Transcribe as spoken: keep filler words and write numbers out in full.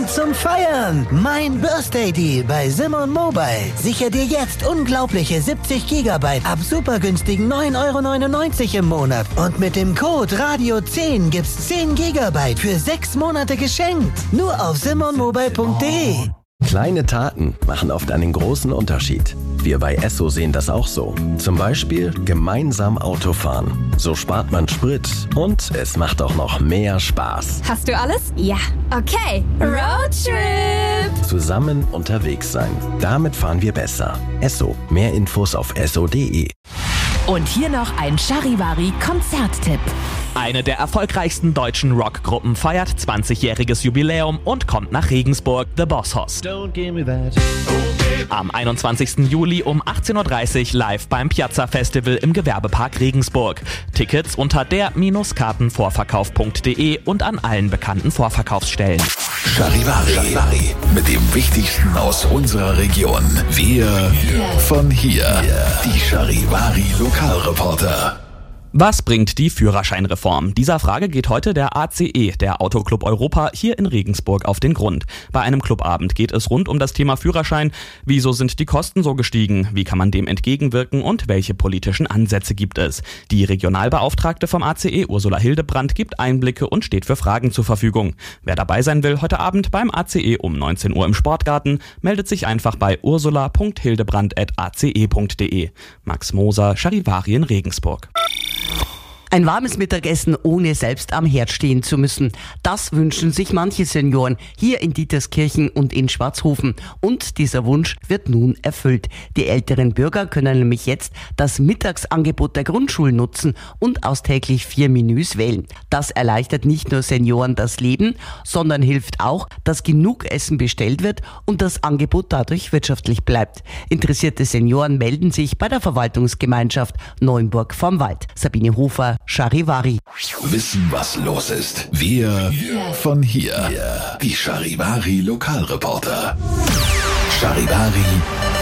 Grund zum Feiern. Mein Birthday Deal bei Simon Mobile. Sicher dir jetzt unglaubliche siebzig Gigabyte ab super günstigen neun Euro neunundneunzig im Monat. Und mit dem Code Radio zehn gibt's zehn Gigabyte für sechs Monate geschenkt. Nur auf simon mobile punkt de. Kleine Taten machen oft einen großen Unterschied. Wir bei Esso sehen das auch so. Zum Beispiel gemeinsam Auto fahren. So spart man Sprit und es macht auch noch mehr Spaß. Hast du alles? Ja. Okay. Roadtrip! Zusammen unterwegs sein. Damit fahren wir besser. Esso. Mehr Infos auf esso punkt de. Und hier noch ein Charivari-Konzerttipp. Eine der erfolgreichsten deutschen Rockgruppen feiert zwanzigjähriges Jubiläum und kommt nach Regensburg, The Boss Hoss. Am einundzwanzigsten Juli um achtzehn Uhr dreißig live beim Piazza Festival im Gewerbepark Regensburg. Tickets unter der Kartenvorverkauf punkt de und an allen bekannten Vorverkaufsstellen. Charivari, Charivari mit dem Wichtigsten aus unserer Region. Wir von hier. Die Charivari Lokalreporter. Was bringt die Führerscheinreform? Dieser Frage geht heute der A C E, der Autoclub Europa, hier in Regensburg auf den Grund. Bei einem Clubabend geht es rund um das Thema Führerschein. Wieso sind die Kosten so gestiegen? Wie kann man dem entgegenwirken? Und welche politischen Ansätze gibt es? Die Regionalbeauftragte vom A C E, Ursula Hildebrandt, gibt Einblicke und steht für Fragen zur Verfügung. Wer dabei sein will, heute Abend beim A C E um neunzehn Uhr im Sportgarten, meldet sich einfach bei ursula punkt hildebrandt at a c e punkt de. Max Moser, Charivari in Regensburg. Ein warmes Mittagessen, ohne selbst am Herd stehen zu müssen. Das wünschen sich manche Senioren hier in Dieterskirchen und in Schwarzhofen. Und dieser Wunsch wird nun erfüllt. Die älteren Bürger können nämlich jetzt das Mittagsangebot der Grundschulen nutzen und aus täglich vier Menüs wählen. Das erleichtert nicht nur Senioren das Leben, sondern hilft auch, dass genug Essen bestellt wird und das Angebot dadurch wirtschaftlich bleibt. Interessierte Senioren melden sich bei der Verwaltungsgemeinschaft Neuenburg vorm Wald. Sabine Hofer, Charivari. Wissen, was los ist. Wir von hier. Die Charivari Lokalreporter. Charivari